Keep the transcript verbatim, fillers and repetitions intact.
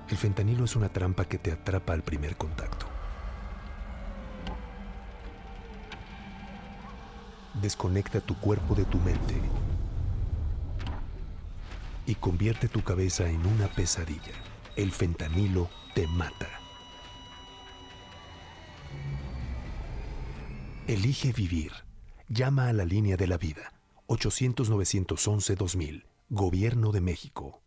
El fentanilo es una trampa que te atrapa al primer contacto. Desconecta tu cuerpo de tu mente y convierte tu cabeza en una pesadilla. El fentanilo te mata. Elige vivir. Llama a la línea de la vida. ochocientos, nueve once, dos mil. Gobierno de México.